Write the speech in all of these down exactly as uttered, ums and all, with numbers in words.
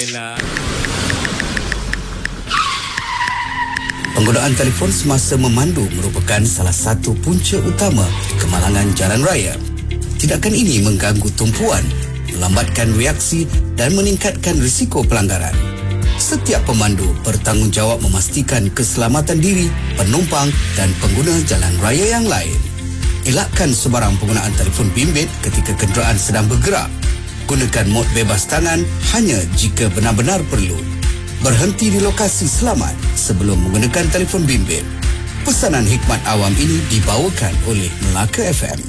Yelah. Penggunaan telefon semasa memandu merupakan salah satu punca utama kemalangan jalan raya. Tindakan ini mengganggu tumpuan, melambatkan reaksi dan meningkatkan risiko pelanggaran. Setiap pemandu bertanggungjawab memastikan keselamatan diri, penumpang dan pengguna jalan raya yang lain. Elakkan sebarang penggunaan telefon bimbit ketika kenderaan sedang bergerak. Gunakan mod bebas tangan hanya jika benar-benar perlu. Berhenti di lokasi selamat sebelum menggunakan telefon bimbit. Pesanan hikmat awam ini dibawakan oleh Melaka F M.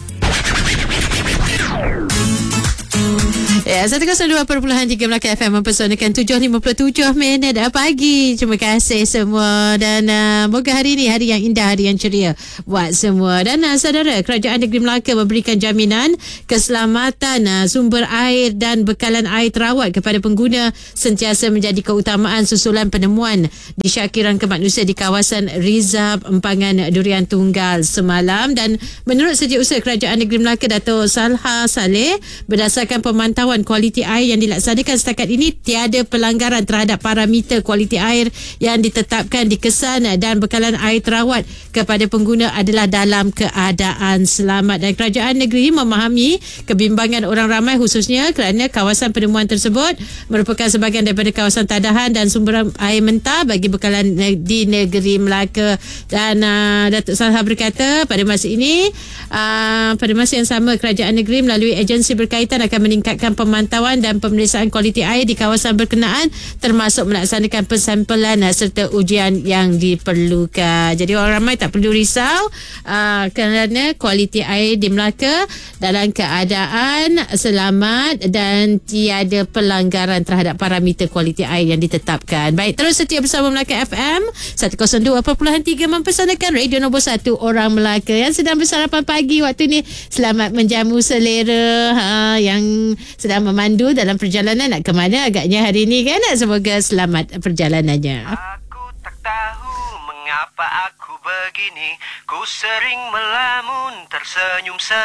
Ya, seratus dua perpuluhan tiga Melaka F M mempersonalkan tujuh lima puluh tujuh minit pagi. Terima kasih semua dan uh, moga hari ini hari yang indah, hari yang ceria buat semua. Dan uh, saudara, Kerajaan Negeri Melaka memberikan jaminan keselamatan uh, sumber air dan bekalan air terawat kepada pengguna sentiasa menjadi keutamaan susulan penemuan disyakiran kemanusiaan di kawasan Rizab Empangan Durian Tunggal semalam. Dan menurut Setiausaha Kerajaan Negeri Melaka Dato' Salha Saleh, berdasarkan pemantauan kualiti air yang dilaksanakan setakat ini, tiada pelanggaran terhadap parameter kualiti air yang ditetapkan, dikesan dan bekalan air terawat kepada pengguna adalah dalam keadaan selamat. Dan kerajaan negeri memahami kebimbangan orang ramai khususnya kerana kawasan penemuan tersebut merupakan sebahagian daripada kawasan tadahan dan sumber air mentah bagi bekalan di negeri Melaka. Dan uh, Datuk Salha berkata pada masa ini uh, pada masa yang sama kerajaan negeri melalui agensi berkaitan akan meningkatkan pemantauan dan pemeriksaan kualiti air di kawasan berkenaan, termasuk melaksanakan pensampelan serta ujian yang diperlukan. Jadi orang ramai tak perlu risau uh, kerana kualiti air di Melaka dalam keadaan selamat dan tiada pelanggaran terhadap parameter kualiti air yang ditetapkan. Baik, terus setia bersama Melaka F M seratus dua perpuluhan tiga mempersanakan radio nombor satu orang Melaka yang sedang bersarapan pagi waktu ni. Selamat menjamu selera ha, yang sedang memandu dalam perjalanan nak ke mana agaknya hari ni kan. Semoga selamat perjalanannya. Aku tak tahu mengapa aku begini, ku sering melamun tersenyum